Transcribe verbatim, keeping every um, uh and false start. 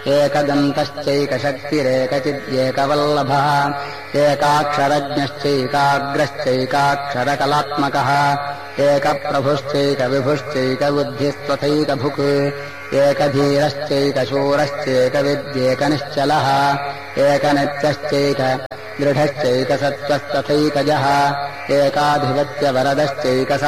एकदन्तश्चैकशक्तिरेकचिद्येकवल्लभः एकाक्षरज्ञश्चैकाग्रश्चैकाक्षरकलात्मकः एकप्रभुश्चैकविभुश्चैकबुद्धिस्त्वथैकभुक् एकधीरश्चैकशूरश्चैकविद्येकनिश्चलः एकनित्यश्चैक दृढश्चैकसत्त्वस्तथैकजः एकाधिपत्यवरदश्चैक